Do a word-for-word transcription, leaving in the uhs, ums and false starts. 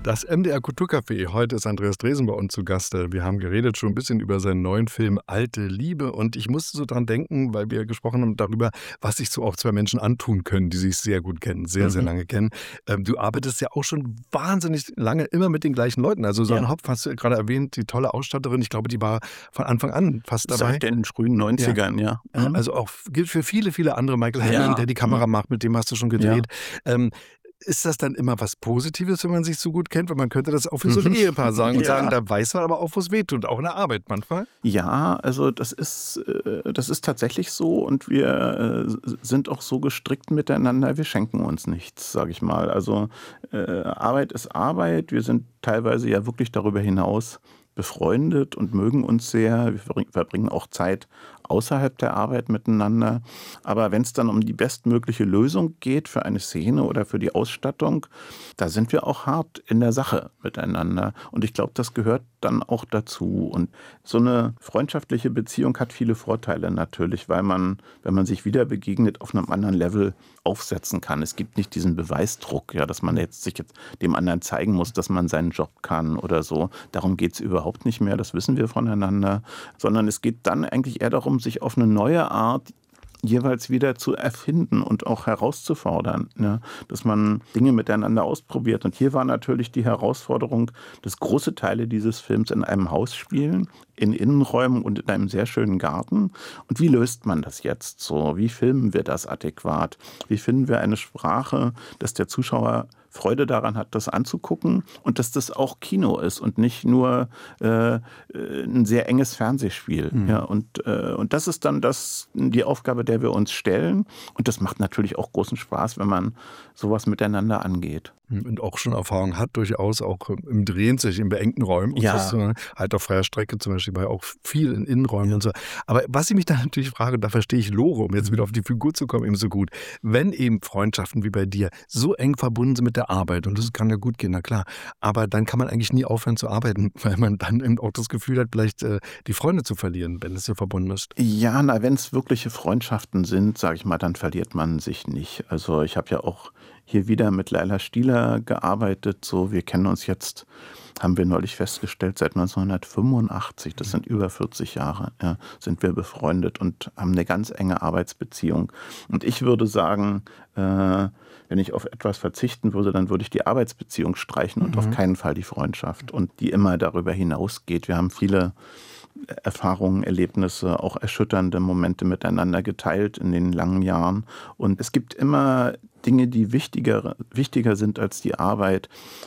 Das M D R Kulturcafé. Heute ist Andreas Dresen bei uns zu Gast. Wir haben geredet schon ein bisschen über seinen neuen Film „Alte Liebe" und ich musste so dran denken, weil wir gesprochen haben darüber, was sich so auch zwei Menschen antun können, die sich sehr gut kennen, sehr, sehr Mhm. lange kennen. Ähm, du arbeitest ja auch schon wahnsinnig lange immer mit den gleichen Leuten. Also, Ja, Susanne Hopf hast du ja grade erwähnt, die tolle Ausstatterin. Ich glaube, die war von Anfang an fast dabei. seit den frühen Ja. Neunzigern, ja. Äh, Mhm. also auch f gilt für viele, viele andere. Michael Hannon, der Ja, die mhm. Kamera macht, mit dem hast du schon Ja. gedreht. Ähm, ist das dann immer was Positives, wenn man sich so gut kennt? Weil man könnte das auch für so 'n Mhm. Ehepaar sagen und sagen, Ja. da weiß man aber auch, wo's wehtut, auch in der Arbeit manchmal? Ja, also das ist äh, das ist tatsächlich so und wir, äh, s sind auch so gestrickt miteinander, wir schenken uns nichts, sage ich mal. Also, äh, Arbeit ist Arbeit. Wir sind teilweise ja wirklich darüber hinaus befreundet und mögen uns sehr. Wir verbring verbringen auch Zeit außerhalb der Arbeit miteinander. Aber wenn's dann um die bestmögliche Lösung geht für eine Szene oder für die Ausstattung, da sind wir auch hart in der Sache miteinander. Und ich glaube, das gehört dann auch dazu. Und so 'ne freundschaftliche Beziehung hat viele Vorteile natürlich, weil man, wenn man sich wieder begegnet, auf 'nem anderen Level aufsetzen kann. Es gibt nicht diesen Beweisdruck, ja, dass man jetzt sich jetzt dem anderen zeigen muss, dass man seinen Job kann oder so. Darum geht's überhaupt nicht mehr, das wissen wir voneinander. Sondern es geht dann eigentlich eher darum, sich auf 'ne neue Art jeweils wieder zu erfinden und auch herauszufordern, ne? Dass man Dinge miteinander ausprobiert. Und hier war natürlich die Herausforderung, dass große Teile dieses Films in einem Haus spielen, in Innenräumen und in einem sehr schönen Garten. Und wie löst man das jetzt so? Wie filmen wir das adäquat? Wie finden wir eine Sprache, dass der Zuschauer Freude daran hat, das anzugucken und dass das auch Kino ist und nicht nur, äh, äh, 'n sehr enges Fernsehspiel, Mhm. ja? Und äh, und das ist dann das die Aufgabe, der wir uns stellen. Und das macht natürlich auch großen Spaß, wenn man so was miteinander angeht. Hm, und auch schon Erfahrung hat durchaus auch im Drehen, sich in beengten Räumen und das, Ja. äh, halt auf freier Strecke zum Beispiel, war ja auch viel in Innenräumen Ja. und so. Aber was ich mich da natürlich frage, da verstehe ich Lore, um jetzt wieder Mhm. auf die Figur zu kommen, eben so gut. Wenn eben Freundschaften wie bei dir so eng verbunden sind mit der Arbeit und das kann ja gut gehen, na klar. Aber dann kann man eigentlich nie aufhören zu arbeiten, weil man dann eben auch das Gefühl hat, vielleicht, äh, die Freunde zu verlieren, wenn es so verbunden ist. Ja, na, wenn's wirkliche Freundschaften sind, sage ich mal, dann verliert man sich nicht. Also, ich habe ja auch hier wieder mit Laila Stieler gearbeitet, so. Wir kennen uns jetzt, haben wir neulich festgestellt, seit neunzehnhundertfünfundachtzig. Das Mhm. sind über vierzig Jahre, ja, sind wir befreundet und haben 'ne ganz enge Arbeitsbeziehung. Und ich würde sagen, äh, wenn ich auf etwas verzichten würde, dann würde ich die Arbeitsbeziehung streichen und auf Mhm. keinen Fall die Freundschaft und die immer darüber hinausgeht. Wir haben viele Erfahrungen, Erlebnisse, auch erschütternde Momente miteinander geteilt in den langen Jahren. Und es gibt immer Dinge, die wichtiger wichtiger sind als die Arbeit.